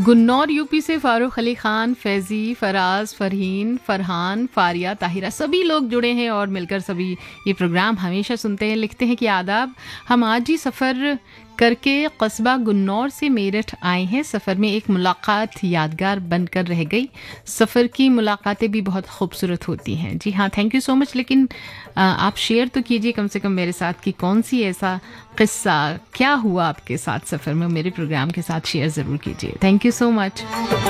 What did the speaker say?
Gunnaur UP से फारूक अली खान, फैजी, फराज, फरहीन, फरहान, फारिया, ताहिरा सभी लोग जुड़े हैं और मिलकर सभी ये प्रोग्राम हमेशा सुनते हैं। लिखते हैं कि आदाब, हम आज ही सफ़र करके कस्बा गुन्नौर से मेरठ आए हैं। सफ़र में एक मुलाकात यादगार बनकर रह गई। सफ़र की मुलाकातें भी बहुत खूबसूरत होती हैं। जी हाँ, थैंक यू सो मच। लेकिन आप शेयर तो कीजिए कम से कम मेरे साथ कि कौन सी ऐसा किस्सा क्या हुआ आपके साथ सफ़र में, मेरे प्रोग्राम के साथ शेयर ज़रूर कीजिए। Thank you so much.